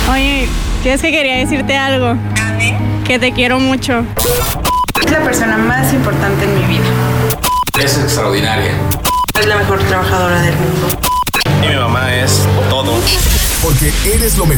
Oye, es que quería decirte algo. A ver. Que te quiero mucho. Es la persona más importante en mi vida. Es extraordinaria. Es la mejor trabajadora del mundo. Y mi mamá es todo. Porque eres lo mejor.